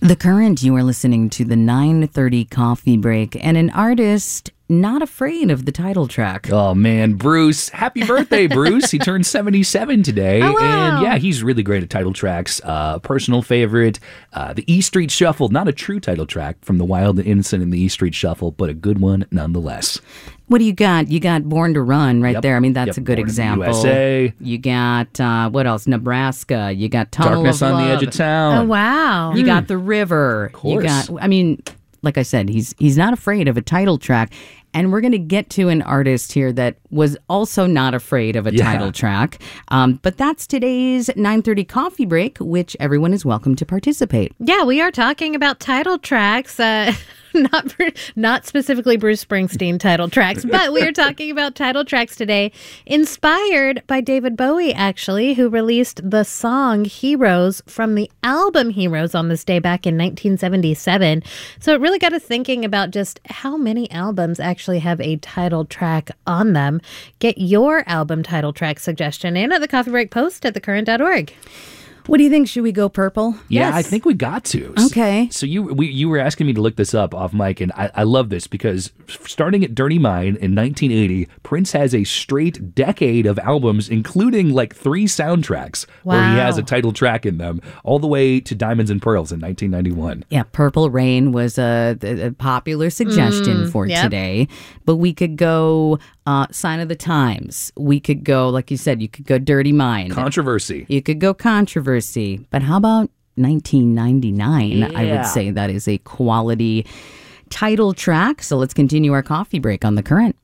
The Current, you are listening to the 9:30 coffee break, and an artist not afraid of the title track. Oh, man, Bruce. Happy birthday, Bruce. He turned 77 today. Oh, wow. And yeah, he's really great at title tracks. Personal favorite, the E Street Shuffle. Not a true title track from The Wild and Innocent and the E Street Shuffle, but a good one nonetheless. What do you got? You got Born to Run right there. I mean, that's a good Born in the example. USA. You got, what else? Nebraska. You got Tunnel Darkness of on the Love. Edge of Town. Oh, wow. You got The River. Of course. You got, I mean, like I said, he's not afraid of a title track. And we're going to get to an artist here that was also not afraid of a title track. But that's today's 9:30 coffee break, which everyone is welcome to participate. Yeah, we are talking about title tracks. Not specifically Bruce Springsteen title tracks, but we are talking about title tracks today, inspired by David Bowie, actually, who released the song Heroes from the album Heroes on this day back in 1977. So it really got us thinking about just how many albums actually have a title track on them. Get your album title track suggestion in at the Coffee Break post at thecurrent.org. What do you think? Should we go purple? Yeah, Yes. I think we got to. Okay. So you were asking me to look this up off mic, and I love this because starting at Dirty Mind in 1980, Prince has a straight decade of albums, including like 3 soundtracks where he has a title track in them, all the way to Diamonds and Pearls in 1991. Yeah, Purple Rain was a popular suggestion for today. But we could go Sign of the Times. We could go, like you said, you could go Dirty Mind. Controversy. You could go Controversy. But how about 1999? I would say that is a quality title track. So let's continue our coffee break on The Current.